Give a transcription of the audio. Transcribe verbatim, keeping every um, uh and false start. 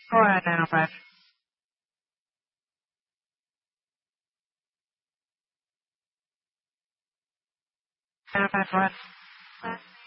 Go ahead, nine oh five. nine oh five, go ahead.